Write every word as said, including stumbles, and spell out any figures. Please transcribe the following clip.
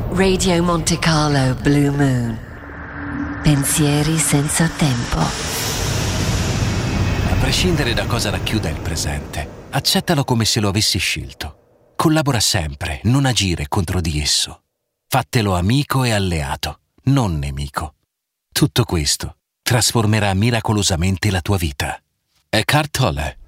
Radio Monte Carlo Blue Moon. Pensieri senza tempo. A prescindere da cosa racchiuda il presente, accettalo come se lo avessi scelto. Collabora sempre, non agire contro di esso. Fatelo amico e alleato, non nemico. Tutto questo trasformerà miracolosamente la tua vita. Eckhart Tolle.